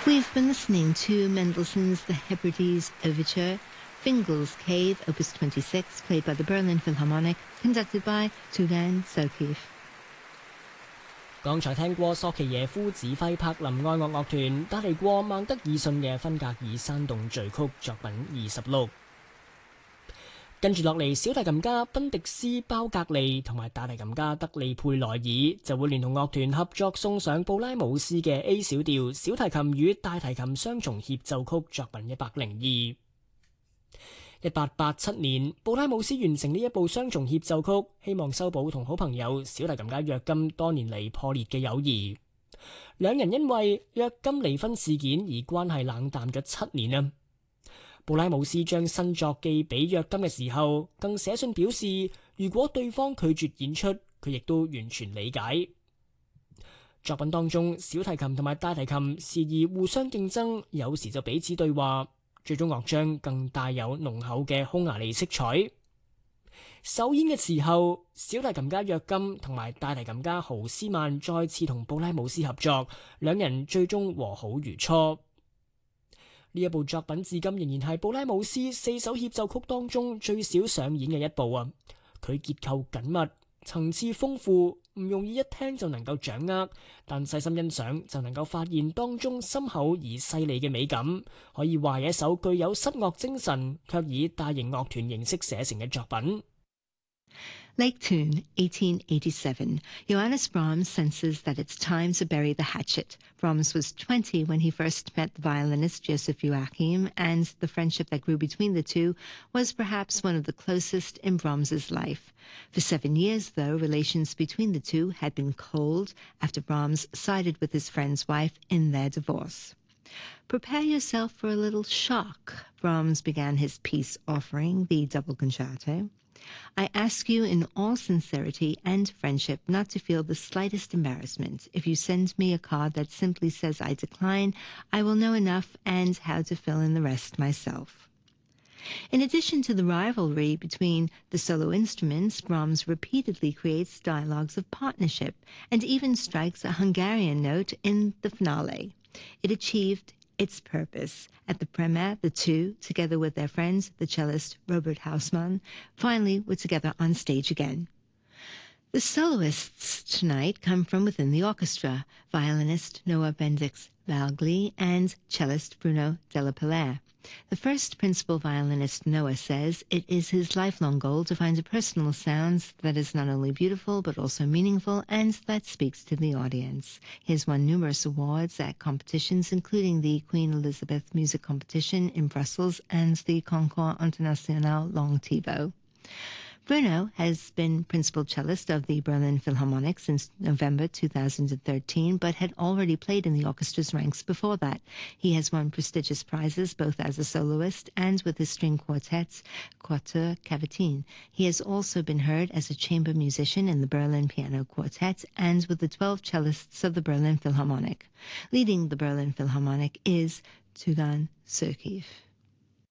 We've been listening to Mendelssohn's The Hebrides Overture, Fingal's Cave, Opus 26, played by the Berlin Philharmonic, conducted by Tugan Sokhiev。 剛才聽過索奇耶夫指揮柏林愛樂樂團帶嚟過孟德爾遜嘅芬格爾山洞序曲作品26。跟住落嚟，小提琴家賓迪斯·包格利同埋大提琴家德利佩萊爾就會聯同樂團合作送上布拉姆斯嘅 A 小調小提琴與大提琴雙重協奏曲作品102。1887年，布拉姆斯完成呢一部雙重協奏曲，希望修補同好朋友小提琴家約金多年嚟破裂嘅友誼。兩人因為約金離婚事件而關係冷淡咗7年啊。布拉姆斯將新作寄俾約金嘅時候，更寫信表示，如果對方拒絕演出，佢亦都完全理解。作品當中，小提琴同埋大提琴時而互相競爭，有時就彼此對話，最終樂章更帶有濃厚嘅匈牙利色彩。首演嘅時候，小提琴家約金同埋大提琴家豪斯曼再次同布拉姆斯合作，兩人最終和好如初。呢一部作品至今仍然係布拉姆斯4首協奏曲當中最少上演嘅一部啊！佢結構緊密，層次豐富，唔容易一聽就能夠掌握，但細心欣賞就能夠發現當中深厚而細膩嘅美感，可以話係一首具有室樂精神卻以大型樂團形式寫成嘅作品。 Lake Tune, 1887. Johannes Brahms senses that it's time to bury the hatchet. Brahms was 20 when he first met the violinist Joseph Joachim, and the friendship that grew between the two was perhaps one of the closest in Brahms's life. For 7 years, though, relations between the two had been cold after Brahms sided with his friend's wife in their divorce. Prepare yourself for a little shock. Brahms began his peace offering, the double concerto. I ask you in all sincerity and friendship not to feel the slightest embarrassment. If you send me a card that simply says I decline, I will know enough and how to fill in the rest myself. In addition to the rivalry between the solo instruments, Brahms repeatedly creates dialogues of partnership and even strikes a Hungarian note in the finale. It achieved its purpose. At the premiere, the two, together with their friend, the cellist Robert Hausmann, finally were together on stage again. The soloists tonight come from within the orchestra, violinist Noah Bendix Valgli and cellist Bruno Della Pillaire. The first principal violinist, Noah, says it is his lifelong goal to find a personal sound that is not only beautiful but also meaningful and that speaks to the audience. He has won numerous awards at competitions, including the Queen Elizabeth Music Competition in Brussels and the Concours International Long Thibaut. Bruno has been principal cellist of the Berlin Philharmonic since November 2013, but had already played in the orchestra's ranks before that. He has won prestigious prizes both as a soloist and with his string quartet, Quatuor Cavatin. He has also been heard as a chamber musician in the Berlin Piano Quartet and with the 12 cellists of the Berlin Philharmonic. Leading the Berlin Philharmonic is Tugan Sokhiev.